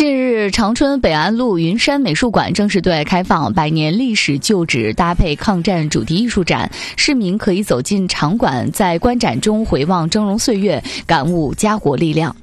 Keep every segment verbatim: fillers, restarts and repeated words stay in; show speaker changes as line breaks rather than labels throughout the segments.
近日，长春北安路云山美术馆正式对外开放百年历史旧址搭配抗战主题艺术展，市民可以走进场馆，在观展中回望峥嵘岁月，感悟家国力量。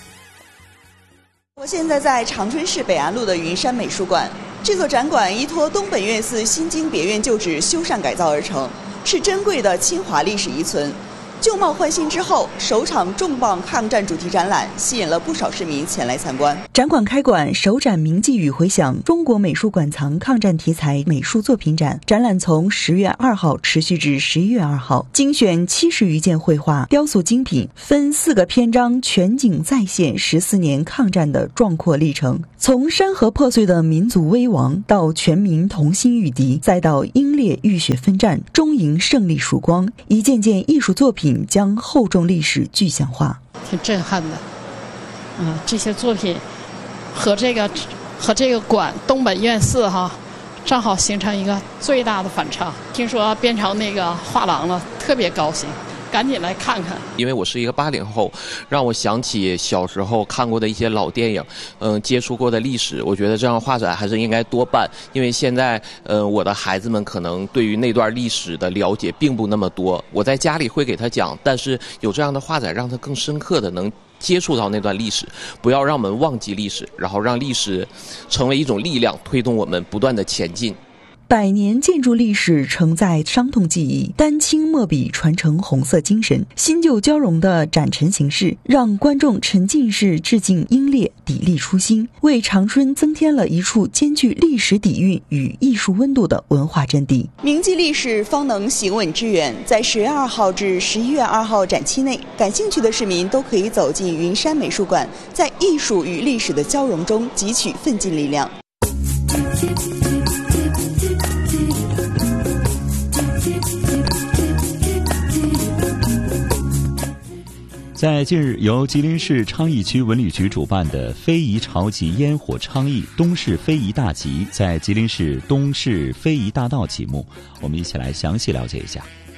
我现在在长春市北安路的云山美术馆，这座展馆依托东本院寺新经别院旧址修缮改造而成，是珍贵的清华历史遗存。旧貌换新之后，首场重磅抗战主题展览吸引了不少市民前来参观。
展馆开馆，首展铭记与回响中国美术馆藏抗战题材美术作品展，展览从十月二号持续至十一月二号，精选七十余件绘画、雕塑精品，分四个篇章全景再现十四年抗战的壮阔历程，从山河破碎的民族危亡，到全民同心御敌，再到英烈浴血奋战，终迎胜利曙光。一件件艺术作品将厚重历史具象化，
挺震撼的。嗯，这些作品和这个和这个馆东本院寺哈，正好形成一个最大的反差。听说变成那个画廊了，特别高兴。赶紧来看看，
因为我是一个八零后，让我想起小时候看过的一些老电影，嗯，接触过的历史。我觉得这样画展还是应该多办，因为现在，呃，我的孩子们可能对于那段历史的了解并不那么多。我在家里会给他讲，但是有这样的画展，让他更深刻的能接触到那段历史，不要让我们忘记历史，然后让历史成为一种力量，推动我们不断的前进。
百年建筑历史承载伤痛记忆，丹青墨笔传承红色精神，新旧交融的展陈形式让观众沉浸式致敬英烈，砥砺初心，为长春增添了一处兼具历史底蕴与艺术温度的文化阵地。
铭记历史，方能行稳致远。在十月二号至十一月二号展期内，感兴趣的市民都可以走进云山美术馆，在艺术与历史的交融中汲取奋进力量。
在近日，由吉林市昌邑区文旅局主办的非遗潮集烟火昌邑东市非遗大集在吉林市东市非遗大道启幕，我们一起来详细了解一下。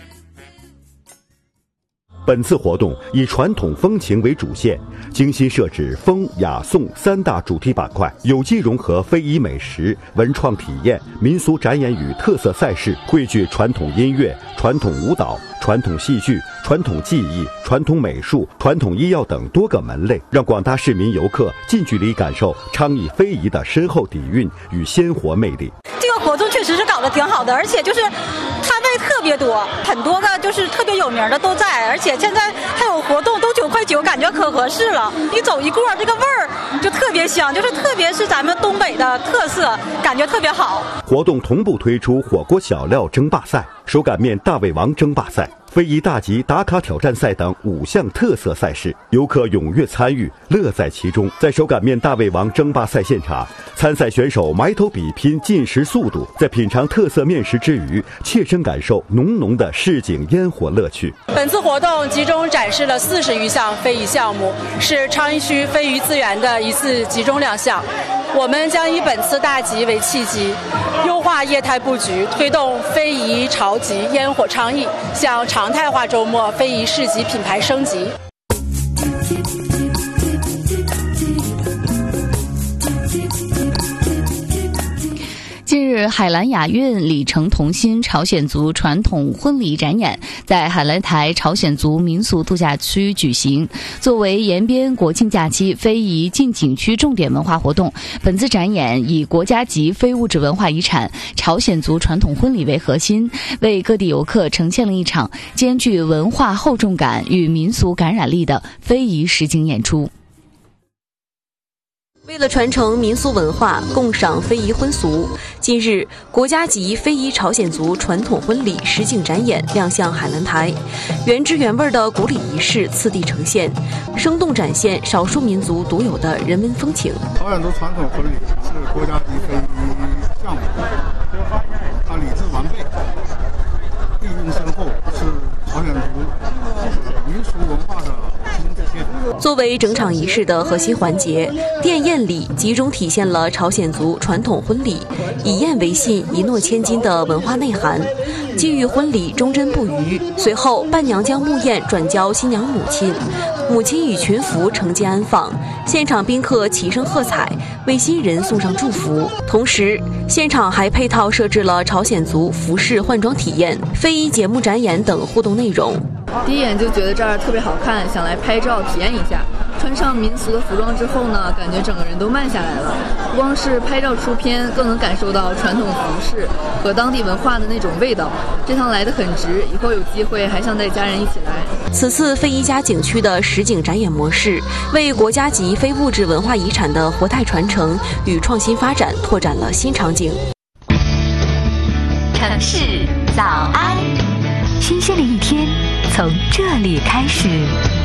本次活动以传统风情为主线，精心设置风、雅、颂三大主题板块，有机融合非遗美食、文创体验、民俗展演与特色赛事，汇聚传统音乐、传统舞蹈、传统戏剧、传统技艺、传统美术、传统医药等多个门类，让广大市民游客近距离感受昌邑非遗的深厚底蕴与鲜活魅力。
这个活动确实是搞得挺好的，而且就是摊位特别多，很多个就是特别有名的都在，而且现在还有活动，都九块九，感觉可合适了。一走一过，这个味儿就特别香，就是特别是咱们东北的特色，感觉特别好。
活动同步推出火锅小料争霸赛、手擀面大胃王争霸赛、非遗大集打卡挑战赛等五项特色赛事，游客踊跃参与，乐在其中。在手擀面大胃王争霸赛现场，参赛选手埋头比拼进食速度，在品尝特色面食之余，切身感受浓浓的市井烟火乐趣。
本次活动集中展示了四十余项非遗项目，是昌邑区非遗资源的一次集中亮相。我们将以本次大集为契机，优化业态布局，推动非遗潮集烟火昌邑向常态化周末非遗市集品牌升级。
近日，海蓝雅韵里程同心朝鲜族传统婚礼展演在海兰台朝鲜族民俗度假区举行。作为延边国庆假期非遗进景区重点文化活动，本次展演以国家级非物质文化遗产朝鲜族传统婚礼为核心，为各地游客呈现了一场兼具文化厚重感与民俗感染力的非遗实景演出。
为了传承民俗文化，共赏非遗婚俗，近日国家级非遗朝鲜族传统婚礼实景展演亮相海兰台，原汁原味的古礼仪式次第呈现，生动展现少数民族独有的人文风情。
朝鲜族传统婚礼是国家级非遗项目，它礼制完备，意蕴深厚，是朝鲜族民俗文化的
作为整场仪式的核心环节，奠宴礼集中体现了朝鲜族传统婚礼以宴为信、一诺千金的文化内涵。基于婚礼忠贞不渝，随后伴娘将木宴转交新娘母亲，母亲以群服承接安放，现场宾客齐声喝彩，为新人送上祝福。同时，现场还配套设置了朝鲜族服饰换装体验、非遗节目展演等互动内容。
第一眼就觉得这儿特别好看，想来拍照体验一下。穿上民俗的服装之后呢，感觉整个人都慢下来了。不光是拍照出片，更能感受到传统服饰和当地文化的那种味道。这趟来得很值，以后有机会还想带家人一起来。
此次非遗家景区的实景展演模式，为国家级非物质文化遗产的活态传承与创新发展拓展了新场景。
城市早安，新鲜的一天从这里开始。